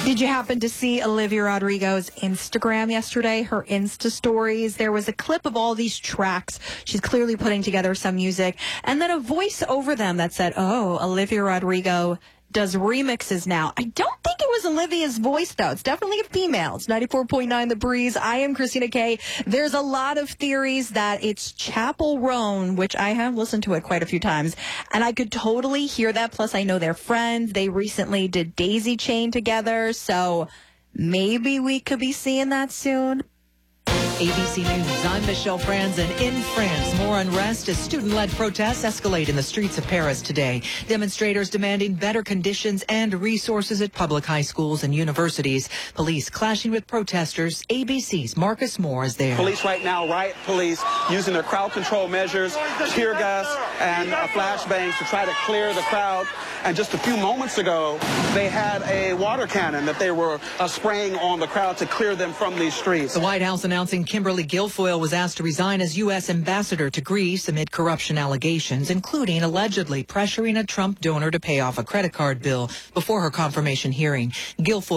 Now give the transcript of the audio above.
Did you happen to see Olivia Rodrigo's Instagram yesterday? Her Insta stories. There was a clip of all these tracks. She's clearly putting together some music. And then a voice over them that said, "Oh, Olivia Rodrigo does remixes now." I don't think it was Olivia's voice, though. It's definitely a female. It's 94.9 The Breeze. I am Christina Kay. There's a lot of theories that it's Chappell Roan, which I have listened to it quite a few times, and I could totally hear that. Plus, I know they're friends. They recently did Daisy Chain together, so maybe we could be seeing that soon. ABC News, I'm Michelle Franzen. In France, more unrest as student-led protests escalate in the streets of Paris today. Demonstrators demanding better conditions and resources at public high schools and universities. Police clashing with protesters. ABC's Marcus Moore is there. Police right now, riot police, using their crowd control measures, tear gas and flashbangs to try to clear the crowd. And just a few moments ago, they had a water cannon that they were spraying on the crowd to clear them from these streets. The White House announcing Kimberly Guilfoyle was asked to resign as U.S. ambassador to Greece amid corruption allegations, including allegedly pressuring a Trump donor to pay off a credit card bill before her confirmation hearing. Guilfoyle